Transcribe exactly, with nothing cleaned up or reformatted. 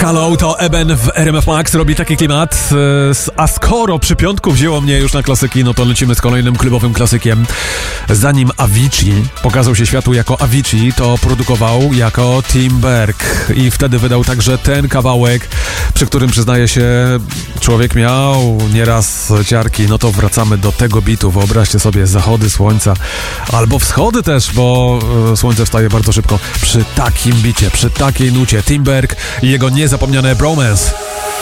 Shallow to Eben w R M F Max robi taki klimat, a skoro przy piątku wzięło mnie już na klasyki, no to lecimy z kolejnym klubowym klasykiem. Zanim Avicii pokazał się światu jako Avicii, to produkował jako Tim Berg i wtedy wydał także ten kawałek, przy którym, przyznaję się, człowiek miał nieraz ciarki. No to wracamy do tego bitu. Wyobraźcie sobie zachody słońca albo wschody też, bo słońce wstaje bardzo szybko przy takim bicie, przy takiej nucie. Tim Berg i jego niezapomniane Bromance.